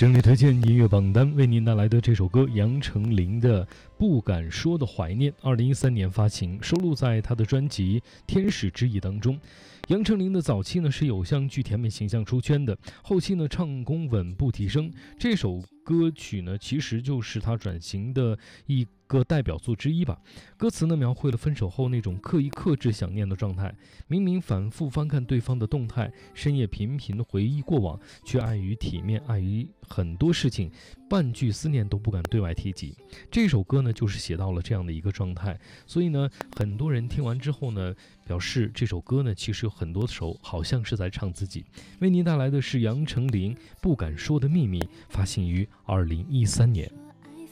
整理推荐音乐榜单，为您带来的这首歌，杨丞琳的《不敢说的怀念》，2013年发行，收录在他的专辑《天使之翼》当中。杨丞琳的早期呢是偶像剧甜美形象出圈的，后期呢唱功稳步提升。这首歌曲呢其实就是他转型的一个代表作之一吧。歌词呢描绘了分手后那种刻意克制想念的状态，明明反复翻看对方的动态，深夜频频回忆过往，却碍于体面，碍于很多事情，半句思念都不敢对外提及。这首歌呢就是写到了这样的一个状态，所以呢很多人听完之后呢表示这首歌呢其实有很多首好像是在唱自己。为您带来的是杨丞琳《不敢说的秘密》，发行于2013年。